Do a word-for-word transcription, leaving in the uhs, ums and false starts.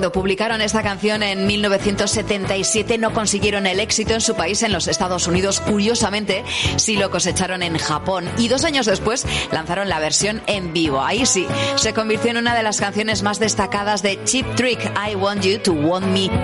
Cuando publicaron esta canción en mil novecientos setenta y siete no consiguieron el éxito en su país, en los Estados Unidos. Curiosamente, sí lo cosecharon en Japón. Y dos años después lanzaron la versión en vivo. Ahí sí, se convirtió en una de las canciones más destacadas de Cheap Trick, I Want You to Want Me